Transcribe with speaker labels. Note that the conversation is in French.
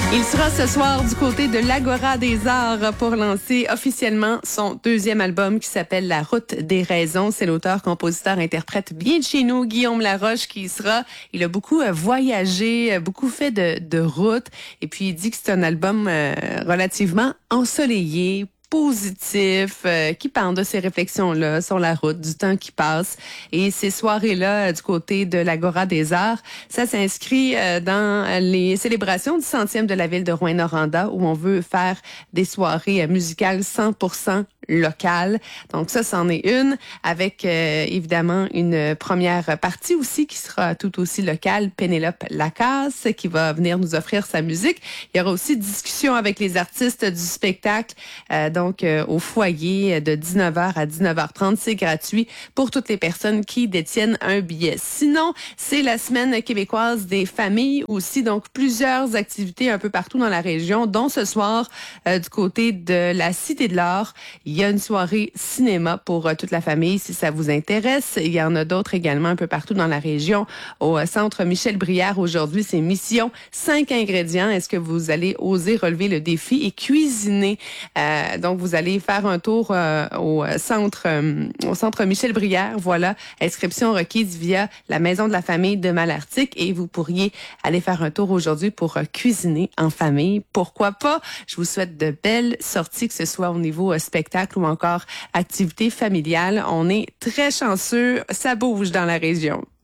Speaker 1: Il sera ce soir du côté de l'Agora des Arts pour lancer officiellement son deuxième album qui s'appelle La Route des Raisons. C'est l'auteur, compositeur, interprète bien de chez nous, Guillaume Laroche, qui y sera. Il a beaucoup voyagé, beaucoup fait de route. Et puis, il dit que c'est un album relativement ensoleillé, positif, qui parle de ces réflexions-là sur la route, du temps qui passe. Et ces soirées-là, du côté de l'Agora des Arts, ça s'inscrit dans les célébrations du 100e de la ville de Rouyn-Noranda, où on veut faire des soirées musicales 100% locales. Donc ça, c'en est une, avec évidemment une première partie aussi qui sera tout aussi locale, Pénélope Lacasse, qui va venir nous offrir sa musique. Il y aura aussi discussion avec les artistes du spectacle, au foyer de 19h à 19h30. C'est gratuit pour toutes les personnes qui détiennent un billet. Sinon, c'est la semaine québécoise des familles aussi, donc plusieurs activités un peu partout dans la région, dont ce soir du côté de la Cité de l'Art. Il y a une soirée cinéma pour toute la famille si ça vous intéresse. Il y en a d'autres également un peu partout dans la région. Au centre Michel Brière, aujourd'hui, c'est Mission 5 ingrédients. Est-ce que vous allez oser relever le défi et cuisiner? Donc, vous allez faire un tour au centre Michel Brière. Voilà, inscription requise via la Maison de la famille de Malartic et vous pourriez aller faire un tour aujourd'hui pour cuisiner en famille. Pourquoi pas? Je vous souhaite de belles sorties, que ce soit au niveau spectacle ou encore activité familiale. On est très chanceux. Ça bouge dans la région.